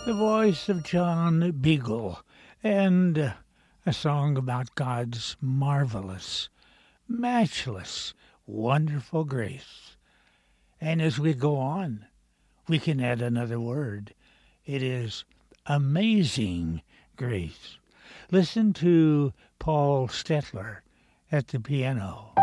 The voice of John Beagle, and a song about God's marvelous, matchless, wonderful grace. And as we go on, we can add another word. It is amazing grace. Listen to Paul Stetler at the piano.